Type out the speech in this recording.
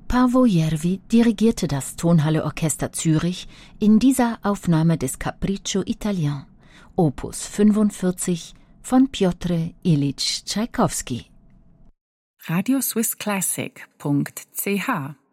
Paavo Järvi dirigierte das Tonhalle Orchester Zürich in dieser Aufnahme des Capriccio Italien, Opus 45 von Piotr Ilyich Tschaikowski. radioswissclassic.ch